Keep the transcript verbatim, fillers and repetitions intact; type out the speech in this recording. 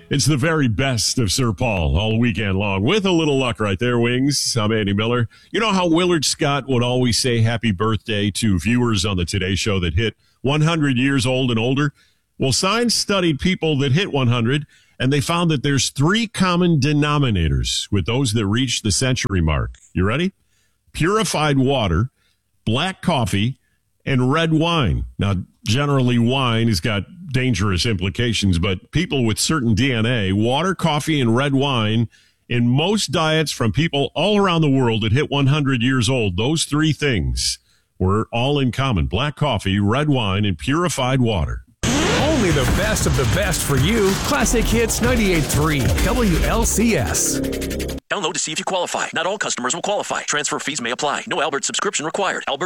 It's the very best of Sir Paul all weekend long with a little luck right there, Wings. I'm Andy Miller. You know how Willard Scott would always say happy birthday to viewers on the Today Show that hit one hundred years old and older? Well, science studied people that hit one hundred, and they found that there's three common denominators with those that reach the century mark. You ready? Purified water, black coffee, and red wine. Now, generally, wine has got dangerous implications, but people with certain D N A, water, coffee, and red wine, in most diets from people all around the world that hit one hundred years old, those three things were all in common. Black coffee, red wine, and purified water. Only the best of the best for you. Classic Hits ninety-eight point three W L C S. Download to see if you qualify. Not all customers will qualify. Transfer fees may apply. No Albert subscription required. Albert